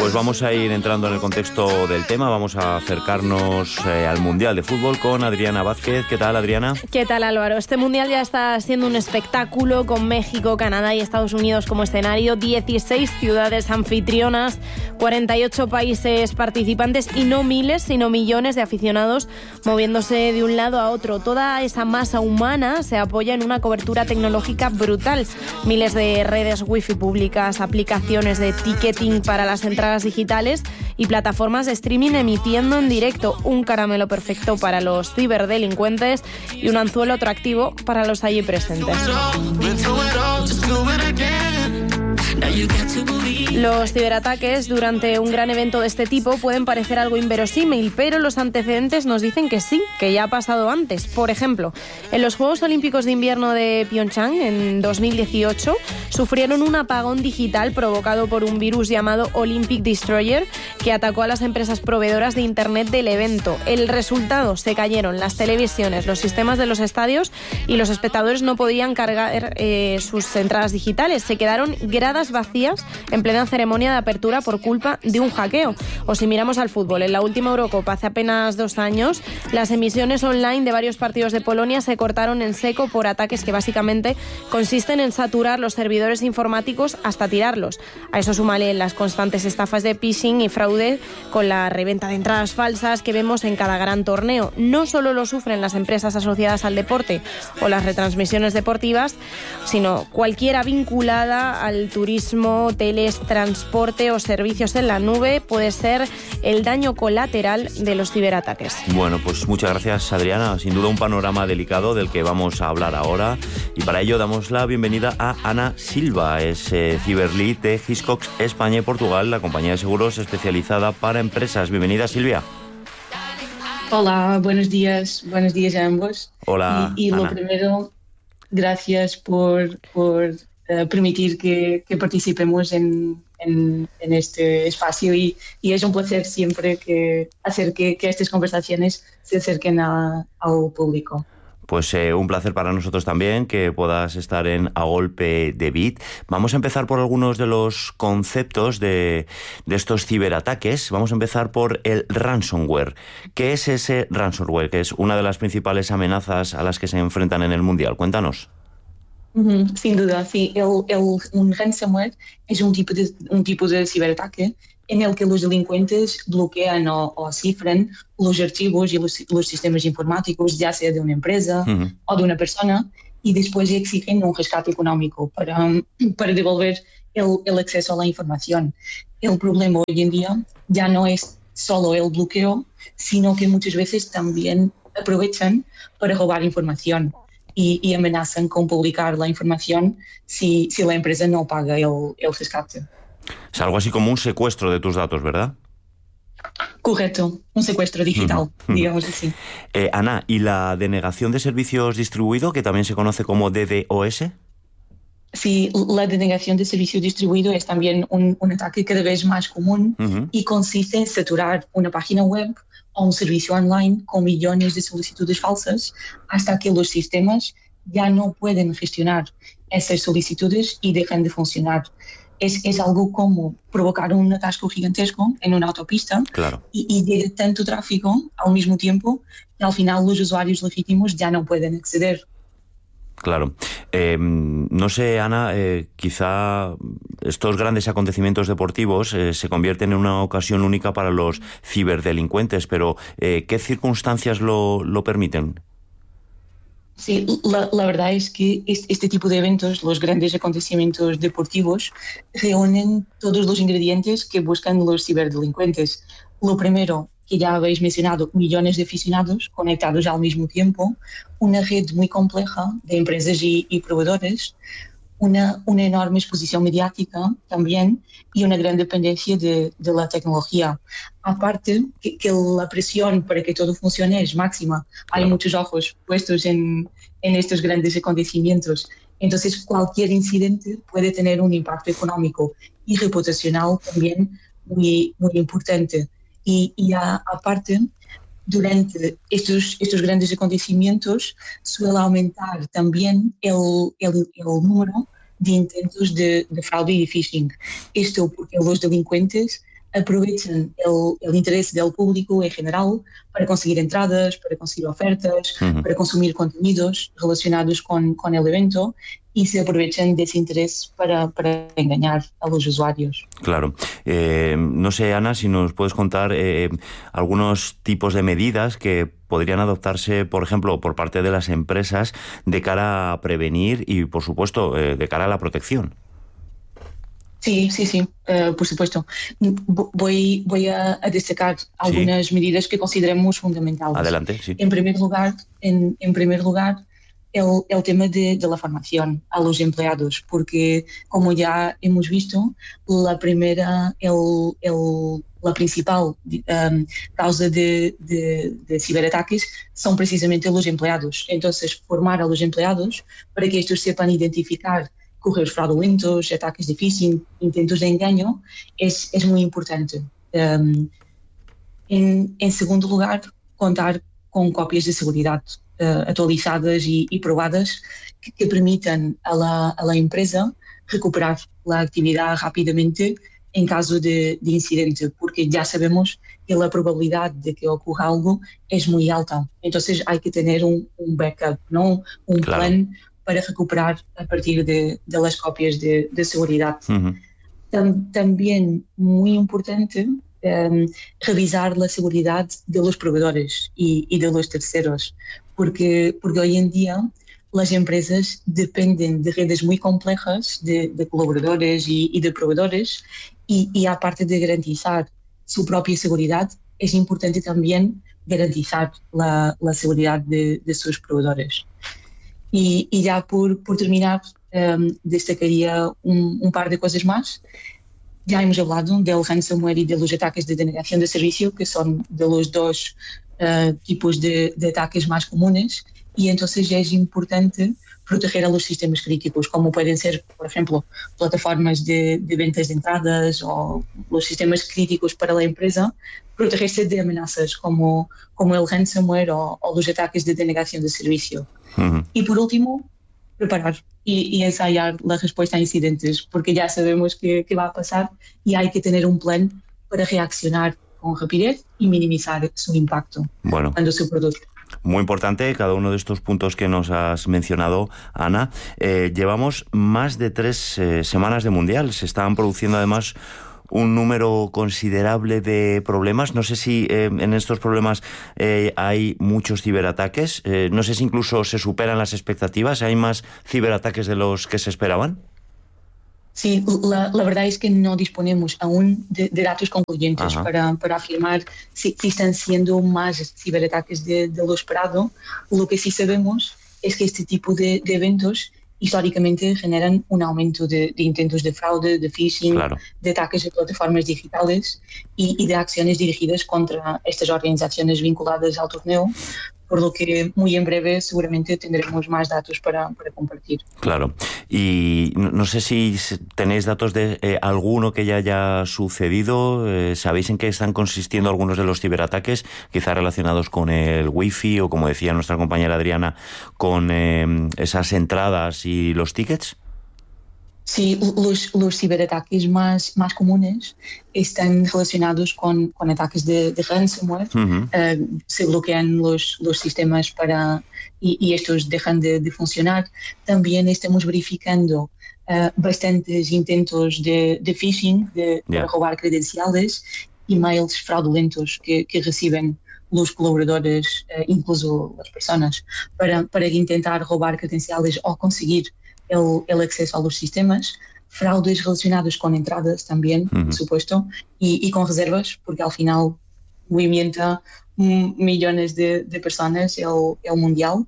Pues vamos a ir entrando en el contexto del tema, vamos a acercarnos al Mundial de Fútbol con Adriana Vázquez. ¿Qué tal, Adriana? ¿Qué tal, Álvaro? Este Mundial ya está siendo un espectáculo con México, Canadá y Estados Unidos como escenario, 16 ciudades anfitrionas, 48 países participantes y no miles, sino millones de aficionados moviéndose de un lado a otro. Toda esa masa humana se apoya en una cobertura tecnológica brutal. Miles de redes wifi públicas, aplicaciones de ticketing para las entradas digitales y plataformas de streaming emitiendo en directo, un caramelo perfecto para los ciberdelincuentes y un anzuelo atractivo para los allí presentes. Los ciberataques durante un gran evento de este tipo pueden parecer algo inverosímil, pero los antecedentes nos dicen que sí, que ya ha pasado antes. Por ejemplo, en los Juegos Olímpicos de Invierno de Pyeongchang en 2018 sufrieron un apagón digital provocado por un virus llamado Olympic Destroyer que atacó a las empresas proveedoras de Internet del evento. El resultado: se cayeron las televisiones, los sistemas de los estadios y los espectadores no podían cargar sus entradas digitales. Se quedaron gradas vacías en plena ceremonia de apertura por culpa de un hackeo. O si miramos al fútbol, en la última Eurocopa hace apenas 2 años, las emisiones online de varios partidos de Polonia se cortaron en seco por ataques que básicamente consisten en saturar los servidores informáticos hasta tirarlos. A eso súmale las constantes estafas de phishing y fraude con la reventa de entradas falsas que vemos en cada gran torneo. No solo lo sufren las empresas asociadas al deporte o las retransmisiones deportivas, sino cualquiera vinculada al turismo, hoteles, transporte o servicios en la nube. Puede ser el daño colateral de los ciberataques. Bueno, pues muchas gracias, Adriana. Sin duda un panorama delicado del que vamos a hablar ahora, y para ello damos la bienvenida a Ana Silva. Es Cyberlead de Hiscox España y Portugal, la compañía de seguros especializada para empresas. Bienvenida, Silvia. Hola, buenos días a ambos. Hola, y lo primero, gracias por permitir que participemos en este espacio, y es un placer siempre hacer que estas conversaciones se acerquen al público. Pues un placer para nosotros también que puedas estar en A Golpe de Bit. Vamos a empezar por algunos de los conceptos de estos ciberataques. Vamos a empezar por el ransomware. ¿Qué es ese ransomware? Que es una de las principales amenazas a las que se enfrentan en el Mundial. Cuéntanos. Sin duda, sí. Un ransomware es un tipo de ciberataque en el que los delincuentes bloquean o cifran los archivos y los sistemas informáticos, ya sea de una empresa o de una persona, y después exigen un rescate económico para devolver el acceso a la información. El problema hoy en día ya no es solo el bloqueo, sino que muchas veces también aprovechan para robar información. Y amenazan con publicar la información si la empresa no paga el rescate. Es algo así como un secuestro de tus datos, ¿verdad? Correcto, un secuestro digital, digamos así. Ana, ¿y la denegación de servicios distribuido, que también se conoce como DDoS? Sí, la denegación de servicio distribuido es también un ataque cada vez más común y consiste en saturar una página web o un servicio online con millones de solicitudes falsas hasta que los sistemas ya no pueden gestionar esas solicitudes y dejan de funcionar. Es algo como provocar un atasco gigantesco en una autopista. Claro. y llega tanto tráfico al mismo tiempo que al final los usuarios legítimos ya no pueden acceder. Claro. No sé, Ana, quizá estos grandes acontecimientos deportivos se convierten en una ocasión única para los ciberdelincuentes, pero ¿qué circunstancias lo permiten? Sí, la verdad es que este tipo de eventos, los grandes acontecimientos deportivos, reúnen todos los ingredientes que buscan los ciberdelincuentes. Lo primero, que ya habéis mencionado, millones de aficionados conectados al mismo tiempo, una red muy compleja de empresas y proveedores, una enorme exposición mediática también y una gran dependencia de la tecnología. Aparte, que la presión para que todo funcione es máxima. Hay muchos ojos puestos en estos grandes acontecimientos. Entonces, cualquier incidente puede tener un impacto económico y reputacional también muy, muy importante. Y aparte, durante estos grandes acontecimientos suele aumentar también el número de intentos de fraude y de phishing. Esto porque los delincuentes aprovechan el interés del público en general para conseguir entradas, para conseguir ofertas, para consumir contenidos relacionados con el evento y se aprovechan de ese interés para engañar a los usuarios. Claro. No sé, Ana, si nos puedes contar algunos tipos de medidas que podrían adoptarse, por ejemplo, por parte de las empresas de cara a prevenir y, por supuesto, de cara a la protección. Sí, por supuesto. Voy a destacar algunas medidas que consideramos fundamentales. Adelante, sí. En primer lugar, el tema de la formación a los empleados, porque como ya hemos visto, la principal causa de ciberataques son precisamente los empleados. Entonces, formar a los empleados para que estos sepan identificar correos fraudulentos, ataques de phishing, intentos de engaño, es muy importante. En segundo lugar, contar con cópias de seguridad actualizadas y probadas que permitan a la empresa recuperar la actividad rápidamente en caso de incidente, porque ya sabemos que la probabilidad de que ocurra algo es muy alta. Entonces hay que tener un backup, ¿no? Un plan para recuperar a partir de las copias de seguridad. También muy importante revisar la seguridad de los proveedores y de los terceros, porque hoy en día las empresas dependen de redes muy complejas de colaboradores y de proveedores y aparte de garantizar su propia seguridad, es importante también garantizar la seguridad de sus proveedores. Y ya por terminar, destacaría un par de cosas más. Ya hemos hablado del ransomware y de los ataques de denegación de servicio, que son de los dos tipos de ataques más comunes, y entonces ya es importante proteger a los sistemas críticos, como pueden ser, por ejemplo, plataformas de ventas de entradas o los sistemas críticos para la empresa, protegerse de amenazas como el ransomware o los ataques de denegación de servicio. Y por último, preparar y ensayar la respuesta a incidentes, porque ya sabemos que va a pasar y hay que tener un plan para reaccionar con rapidez y minimizar su impacto cuando se produzca. Muy importante cada uno de estos puntos que nos has mencionado, Ana. Llevamos más de 3 semanas de Mundial. Se están produciendo además un número considerable de problemas. No sé si en estos problemas hay muchos ciberataques. No sé si incluso se superan las expectativas. ¿Hay más ciberataques de los que se esperaban? Sí, la verdad es que no disponemos aún de datos concluyentes para afirmar si están siendo más ciberataques de lo esperado. Lo que sí sabemos es que este tipo de eventos históricamente generan un aumento de intentos de fraude, de phishing, de ataques de plataformas digitales y de acciones dirigidas contra estas organizaciones vinculadas al torneo, por lo que muy en breve seguramente tendremos más datos para compartir. Claro. Y no sé si tenéis datos de alguno que ya haya sucedido. ¿Sabéis en qué están consistiendo algunos de los ciberataques? Quizá relacionados con el wifi o, como decía nuestra compañera Adriana, con esas entradas y los tickets. Sí, los ciberataques más comunes están relacionados con ataques de ransomware. Se bloquean los sistemas y estos dejan de funcionar. También estamos verificando bastantes intentos de phishing, para robar credenciales, emails fraudulentos que reciben los colaboradores, incluso las personas, para intentar robar credenciales o conseguir el acceso a los sistemas, fraudes relacionados con entradas también, por supuesto, y con reservas, porque al final movimenta millones de personas el mundial,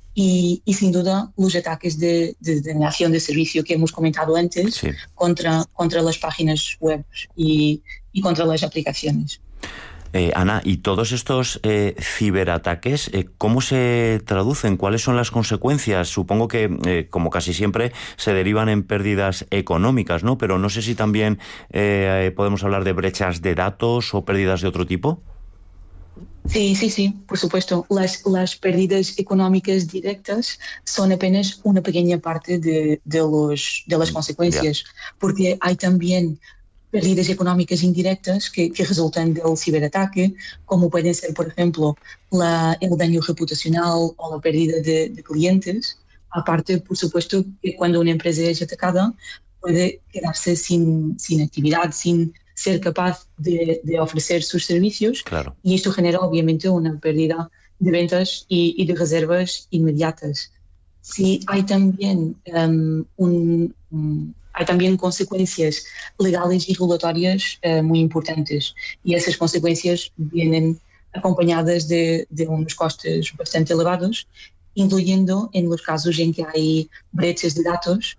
y sin duda los ataques de denegación de servicio que hemos comentado antes, contra las páginas web y contra las aplicaciones. Ana, ¿y todos estos ciberataques, cómo se traducen? ¿Cuáles son las consecuencias? Supongo que, como casi siempre, se derivan en pérdidas económicas, ¿no? Pero no sé si también podemos hablar de brechas de datos o pérdidas de otro tipo. Sí, por supuesto. Las pérdidas económicas directas son apenas una pequeña parte de las consecuencias, porque hay también pérdidas económicas indirectas que resultan del ciberataque, como pueden ser, por ejemplo, el daño reputacional o la pérdida de clientes. Aparte, por supuesto, que cuando una empresa es atacada puede quedarse sin actividad, sin ser capaz de ofrecer sus servicios. Claro. Y esto genera obviamente una pérdida de ventas y de reservas inmediatas. Sí, hay también hay también consecuencias legales y regulatorias muy importantes, y esas consecuencias vienen acompañadas de unos costes bastante elevados, incluyendo en los casos en que hay brechas de datos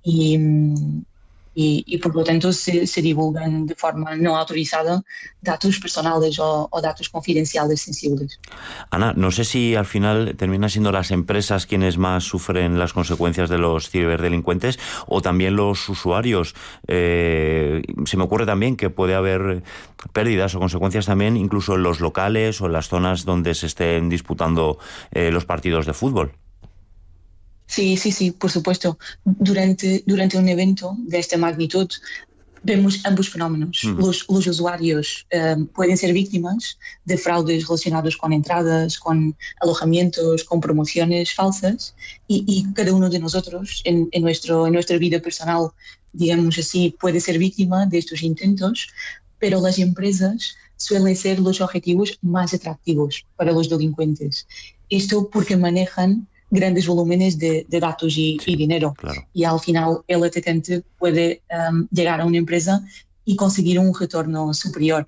y por lo tanto se divulgan de forma no autorizada datos personales o datos confidenciales sensibles. Ana, no sé si al final terminan siendo las empresas quienes más sufren las consecuencias de los ciberdelincuentes o también los usuarios. Se me ocurre también que puede haber pérdidas o consecuencias también incluso en los locales o en las zonas donde se estén disputando los partidos de fútbol. Sí, por supuesto. Durante un evento de esta magnitud vemos ambos fenómenos. Los usuarios pueden ser víctimas de fraudes relacionados con entradas, con alojamientos, con promociones falsas, y cada uno de nosotros en nuestra vida personal, digamos así, puede ser víctima de estos intentos, pero las empresas suelen ser los objetivos más atractivos para los delincuentes. Esto porque manejan grandes volúmenes de datos y dinero. Claro. Y al final el atacante puede llegar a una empresa y conseguir un retorno superior.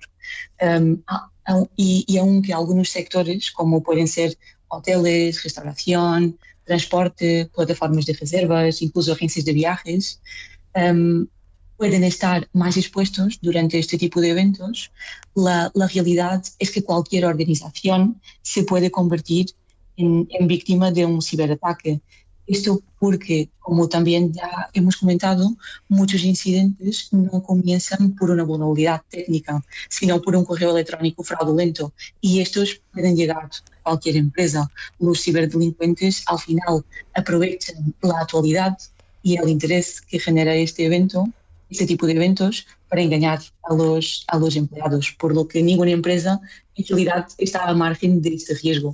Y aunque algunos sectores, como pueden ser hoteles, restauración, transporte, plataformas de reservas, incluso agencias de viajes, pueden estar más expuestos durante este tipo de eventos, la realidad es que cualquier organización se puede convertir en víctima de un ciberataque. Esto porque, como también ya hemos comentado, muchos incidentes no comienzan por una vulnerabilidad técnica, sino por un correo electrónico fraudulento, y estos pueden llegar a cualquier empresa. Los ciberdelincuentes al final aprovechan la actualidad y el interés que genera este tipo de eventos, para engañar a los empleados, por lo que ninguna empresa en realidad está al margen de este riesgo.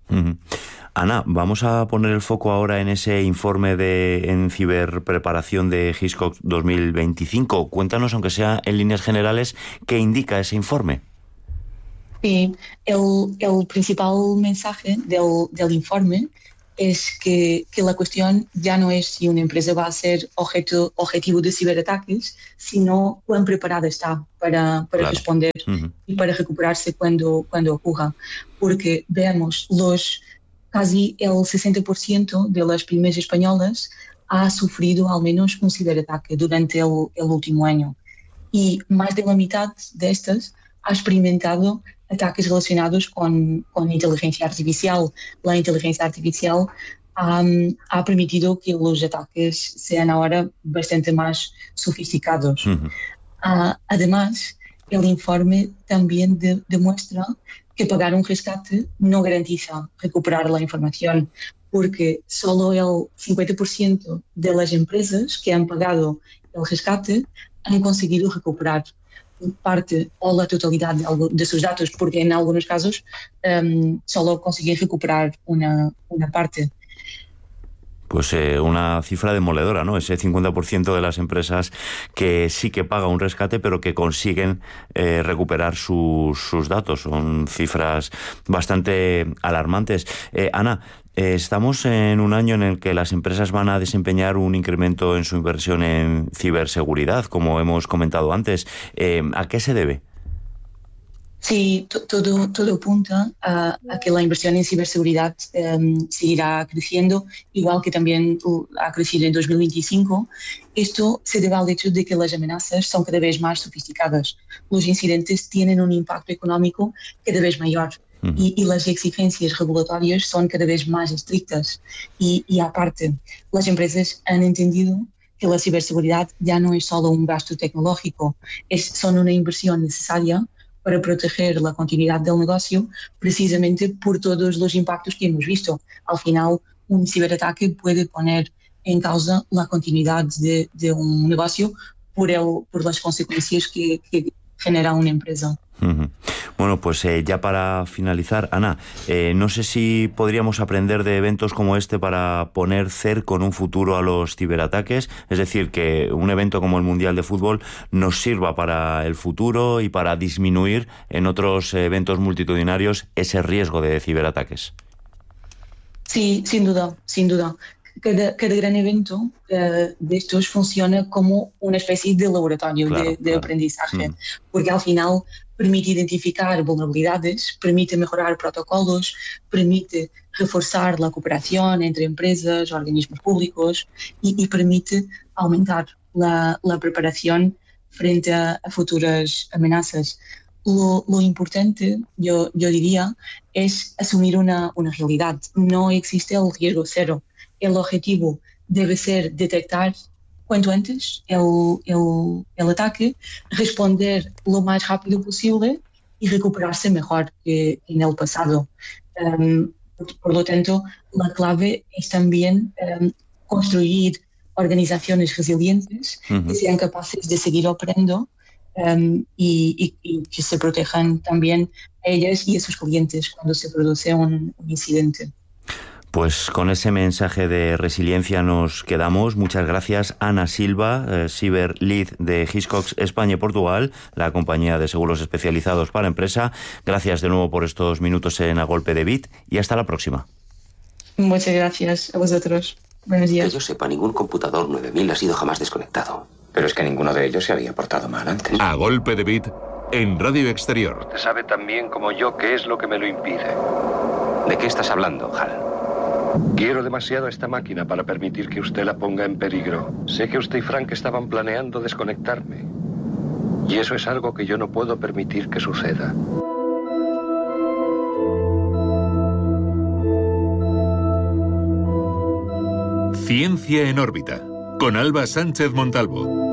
Ana, vamos a poner el foco ahora en ese informe en ciberpreparación de Hiscox 2025. Cuéntanos, aunque sea en líneas generales, qué indica ese informe. Sí, el principal mensaje del informe es que la cuestión ya no es si una empresa va a ser objetivo de ciberataques, sino cuán preparada está para responder y para recuperarse cuando ocurra. Porque veamos, casi el 60% de las pymes españolas ha sufrido al menos un ciberataque durante el último año. Y más de la mitad de estas ha experimentado ataques relacionados con inteligencia artificial. La inteligencia artificial ha permitido que los ataques sean ahora bastante más sofisticados. Además, el informe también demuestra que pagar un rescate no garantiza recuperar la información, porque solo el 50% de las empresas que han pagado el rescate han conseguido recuperar parte o la totalidad de sus datos, porque en algunos casos solo consiguen recuperar una parte. Pues una cifra demoledora, ¿no? Ese 50% de las empresas que sí que paga un rescate, pero que consiguen recuperar sus datos. Son cifras bastante alarmantes. Ana, estamos en un año en el que las empresas van a desempeñar un incremento en su inversión en ciberseguridad, como hemos comentado antes. ¿A qué se debe? Sí, todo apunta a que la inversión en ciberseguridad seguirá creciendo, igual que también ha crecido en 2025. Esto se debe al hecho de que las amenazas son cada vez más sofisticadas. Los incidentes tienen un impacto económico cada vez mayor. Y las exigencias regulatorias son cada vez más estrictas. Y aparte, las empresas han entendido que la ciberseguridad ya no es solo un gasto tecnológico, son una inversión necesaria para proteger la continuidad del negocio, precisamente por todos los impactos que hemos visto. Al final, un ciberataque puede poner en causa la continuidad de un negocio por las consecuencias que genera una empresa. Bueno, pues ya para finalizar, Ana, no sé si podríamos aprender de eventos como este para poner cerco en un futuro a los ciberataques, es decir, que un evento como el Mundial de Fútbol nos sirva para el futuro y para disminuir en otros eventos multitudinarios ese riesgo de ciberataques. Sí, sin duda. Cada gran evento de estos funciona como una especie de laboratorio de aprendizaje, porque al final permite identificar vulnerabilidades, permite mejorar protocolos, permite reforzar la cooperación entre empresas, organismos públicos y permite aumentar la preparación frente a futuras amenazas. Lo importante, yo diría, es asumir una realidad. No existe el riesgo cero. El objetivo debe ser detectar cuanto antes el ataque, responder lo más rápido posible y recuperarse mejor que en el pasado. Por lo tanto, la clave es también construir organizaciones resilientes que sean capaces de seguir operando y que se protejan también a ellas y a sus clientes cuando se produce un incidente. Pues con ese mensaje de resiliencia nos quedamos. Muchas gracias, Ana Silva, Cyber Lead de Hiscox España y Portugal, la compañía de seguros especializados para empresa. Gracias de nuevo por estos minutos en A Golpe de Bit y hasta la próxima. Muchas gracias a vosotros. Buenos días. Que yo sepa, ningún computador 9000 ha sido jamás desconectado. Pero es que ninguno de ellos se había portado mal antes. A Golpe de Bit en Radio Exterior. Usted sabe tan bien como yo qué es lo que me lo impide. ¿De qué estás hablando, Hal? Quiero demasiado a esta máquina para permitir que usted la ponga en peligro. Sé que usted y Frank estaban planeando desconectarme. Y eso es algo que yo no puedo permitir que suceda. Ciencia en órbita, con Alba Sánchez Montalvo.